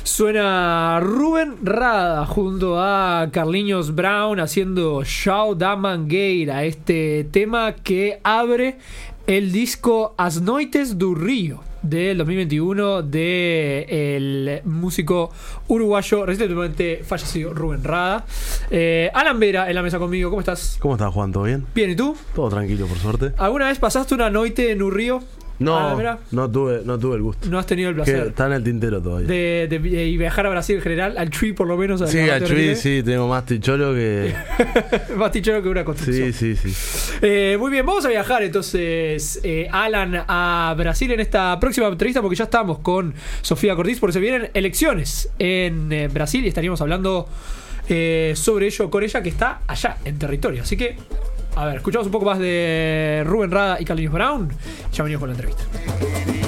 Suena Rubén Rada junto a Carlinhos Brown haciendo Show da Mangueira, este tema que abre el disco As Noites do Rio del 2021 del músico uruguayo recientemente fallecido Rubén Rada. Alan Vera en la mesa conmigo, ¿cómo estás? ¿Cómo estás, Juan? ¿Todo bien? Bien, ¿y tú? Todo tranquilo, por suerte. ¿Alguna vez pasaste una noite en un río? No, no tuve el gusto. No has tenido el placer. Que está en el tintero todavía. De viajar a Brasil en general, al Chuy por lo menos. Sí, al Chuy sí, tengo más ticholo que... más ticholo que una construcción. Sí. Muy bien, vamos a viajar entonces, Alan, a Brasil en esta próxima entrevista porque ya estamos con Sofía Cortiz porque se vienen elecciones en Brasil y estaríamos hablando sobre ello con ella que está allá en territorio. Así que, a ver, escuchamos un poco más de Rubén Rada y Carlinhos Brown. Ya venimos con la entrevista.